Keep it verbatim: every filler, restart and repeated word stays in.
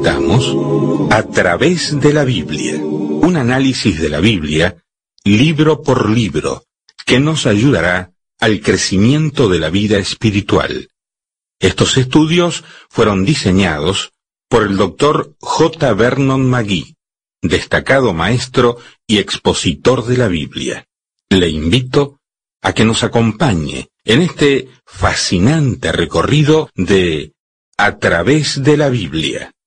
presentamos A través de la Biblia, un análisis de la Biblia, libro por libro, que nos ayudará al crecimiento de la vida espiritual. Estos estudios fueron diseñados por el doctor J. Vernon McGee, destacado maestro y expositor de la Biblia. Le invito a que nos acompañe en este fascinante recorrido de A través de la Biblia.